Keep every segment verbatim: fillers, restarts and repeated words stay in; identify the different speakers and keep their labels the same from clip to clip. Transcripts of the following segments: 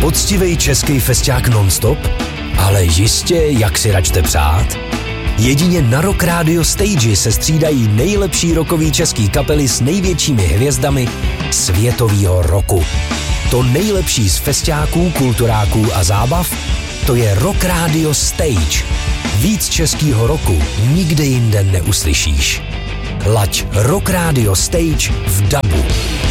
Speaker 1: Poctivej český festiák non-stop? Ale jistě, jak si račte přát? Jedině na Rock Radio Stage se střídají nejlepší rockový český kapely s největšími hvězdami světovýho roku. To nejlepší z festiáků, kulturáků a zábav, to je Rock Radio Stage. Víc českýho roku nikde jinde neuslyšíš. Laď Rock Radio Stage v dabu.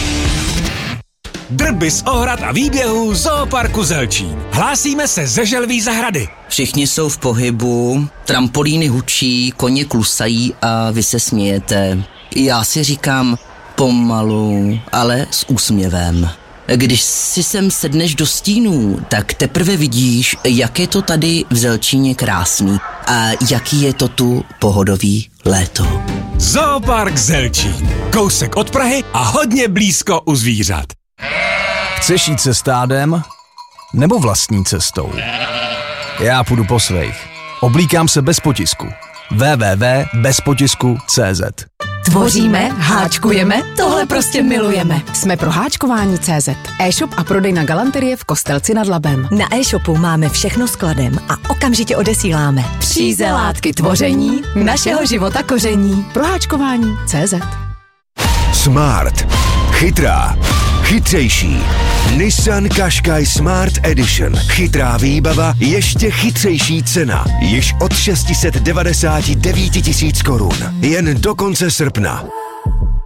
Speaker 2: Drby z ohrad a výběhů Zooparku Zelčín. Hlásíme se ze Želví zahrady.
Speaker 3: Všichni jsou v pohybu, trampolíny hučí, koně klusají a vy se smějete. Já si říkám pomalu, ale s úsměvem. Když si sem sedneš do stínů, tak teprve vidíš, jak je to tady v Zelčíně krásný a jaký je to tu pohodový léto.
Speaker 2: Zoopark Zelčín. Kousek od Prahy a hodně blízko u zvířat.
Speaker 4: Chceš jít se stádem nebo vlastní cestou? Já půjdu po svých. Oblíkám se bez potisku. w w w tečka bez potisku tečka c z.
Speaker 5: Tvoříme, háčkujeme, tohle prostě milujeme. Jsme pro háčkování tečka cé zet. E-shop a prodej na galanterie v Kostelci nad Labem.
Speaker 6: Na e-shopu máme všechno skladem a okamžitě odesíláme.
Speaker 5: Příze látky tvoření, našeho života koření. Pro háčkování tečka cé zet.
Speaker 7: Smart. Chytrá. Chytřejší. Nissan Qashqai Smart Edition. Chytrá výbava, ještě chytřejší cena. Již od šest set devadesát devět tisíc korun. Jen do konce srpna.